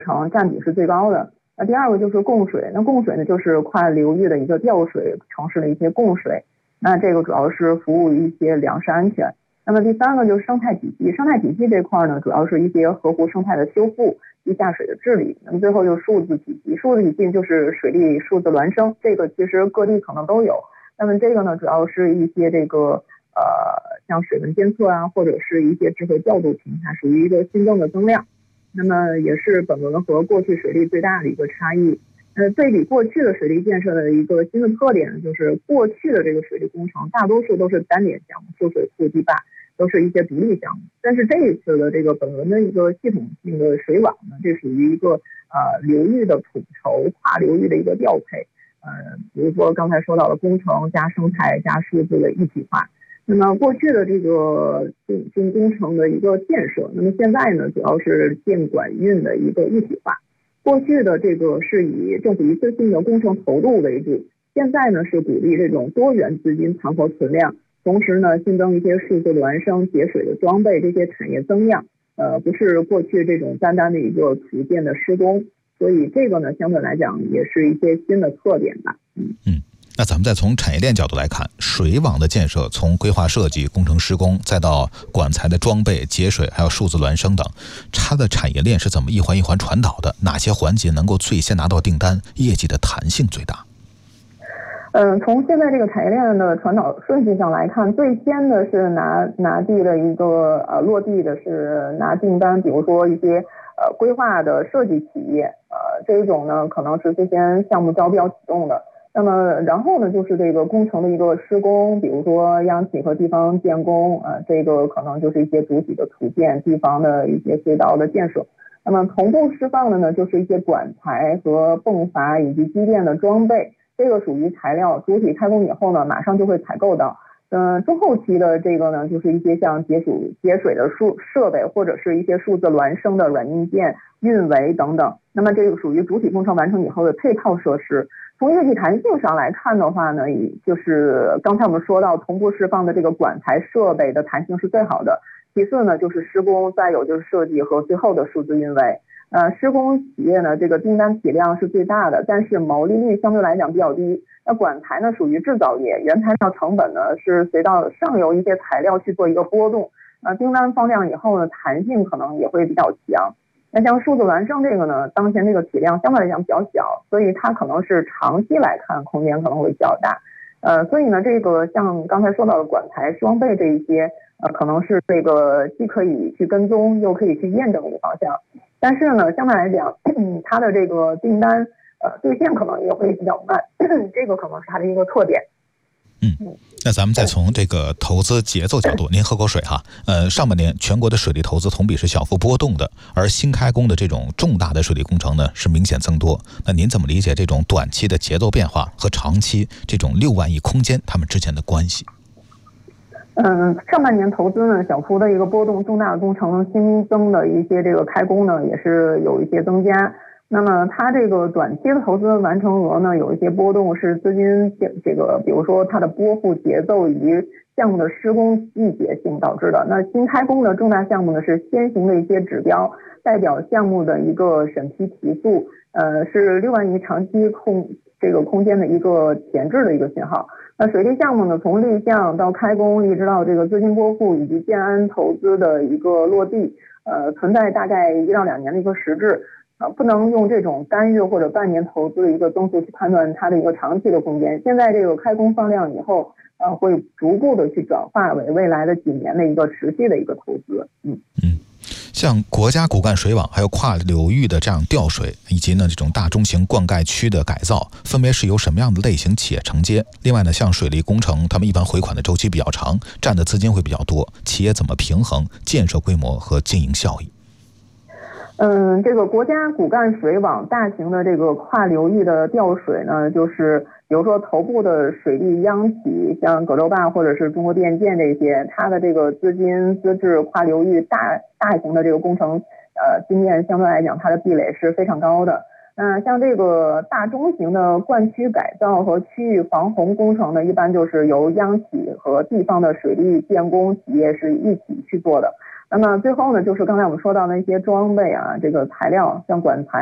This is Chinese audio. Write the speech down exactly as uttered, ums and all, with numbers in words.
成占比是最高的。那第二个就是供水，那供水呢就是跨流域的一个调水，城市的一些供水，那这个主要是服务一些粮食安全。那么第三个就是生态体系，生态体系这块呢，主要是一些河湖生态的修复、地下水的治理。那么最后就是数字体系，数字体系就是水利数字孪生，这个其实各地可能都有。那么这个呢，主要是一些这个呃像水文监测啊，或者是一些智慧调度平台，属于一个新增的增量。那么也是本轮和过去水利最大的一个差异。呃，对比过去的水利建设的一个新的特点，就是过去的这个水利工程大多数都是单点项目，修水库、堤坝都是一些独立项目。但是这一次的这个本轮的一个系统性的水网呢，这属于一个呃流域的统筹、跨流域的一个调配。呃，比如说刚才说到的工程加生态加数字的一体化。那么过去的这个进进工程的一个建设，那么现在呢，主要是建管运的一个一体化。过去的这个是以政府一次性的工程投入为主，现在呢是鼓励这种多元资金盘活存量，同时呢新增一些数字孪生、节水的装备，这些产业增量，呃，不是过去这种单单的一个土建的施工，所以这个呢相对来讲也是一些新的特点吧。 嗯嗯。那咱们再从产业链角度来看，水网的建设从规划设计、工程施工，再到管材的装备、节水，还有数字孪生等，它的产业链是怎么一环一环传导的？哪些环节能够最先拿到订单，业绩的弹性最大？ 嗯，从现在这个产业链的传导顺序上来看，最先的是拿拿地的一个呃落地的是拿订单，比如说一些呃规划的设计企业，呃这一种呢可能是最先项目招标启动的。那么然后呢就是这个工程的一个施工，比如说央企和地方建工，呃这个可能就是一些主体的土建、地方的一些隧道的建设。那么同步释放的呢就是一些管材和泵阀以及机电的装备，这个属于材料，主体开工以后呢马上就会采购到。嗯、呃，中后期的这个呢就是一些像节水节水的数设备，或者是一些数字孪生的软硬件、运维等等。那么这个属于主体工程完成以后的配套设施。从业绩弹性上来看的话呢，就是刚才我们说到同步释放的这个管材设备的弹性是最好的。其次呢就是施工，再有就是设计和最后的数字运维。呃，施工企业呢这个订单体量是最大的，但是毛利率相对来讲比较低。那管材呢属于制造业，原材料成本呢是随到上游一些材料去做一个波动。呃，订单放量以后呢，弹性可能也会比较强。那像数字孪生这个呢，当前这个体量相对来讲比较小，所以它可能是长期来看空间可能会比较大。呃，所以呢，这个像刚才说到的管材装备这一些，呃，可能是这个既可以去跟踪，又可以去验证的一个方向。但是呢，相对来讲，它的这个订单呃兑现可能也会比较慢，这个可能是它的一个特点。 嗯，那咱们再从这个投资节奏角度，您喝口水哈。呃，上半年全国的水利投资同比是小幅波动的，而新开工的这种重大的水利工程呢是明显增多。那您怎么理解这种短期的节奏变化和长期这种六万亿空间它们之间的关系？ 嗯，上半年投资呢小幅的一个波动，重大工程新增的一些这个开工呢也是有一些增加。那么它这个短期的投资完成额呢有一些波动，是资金这个比如说它的拨付节奏以及项目的施工季节性导致的。那新开工的重大项目呢是先行的一些指标，代表项目的一个审批提速，呃是六万亿长期空这个空间的一个前置的一个信号。那水利项目呢从立项到开工，一直到这个资金拨付以及建安投资的一个落地，呃存在大概一到两年的一个时制。呃，不能用这种单月或者半年投资的一个增速去判断它的一个长期的空间。现在这个开工放量以后，呃，会逐步的去转化为未来的几年的一个持续的一个投资。嗯嗯，像国家骨干水网，还有跨流域的这样调水，以及呢这种大中型灌溉区的改造，分别是由什么样的类型企业承接？另外呢，像水利工程，他们一般回款的周期比较长，占的资金会比较多，企业怎么平衡建设规模和经营效益？ 嗯，这个国家骨干水网大型的这个跨流域的调水呢，就是比如说头部的水利央企，像葛洲坝或者是中国电建这些，它的这个资金资质跨流域大大型的这个工程，呃，经验相对来讲，它的壁垒是非常高的。那、呃、像这个大中型的灌区改造和区域防洪工程呢，一般就是由央企和地方的水利建工企业是一起去做的。 那么最后呢，就是刚才我们说到的一些装备啊，这个材料，像管材。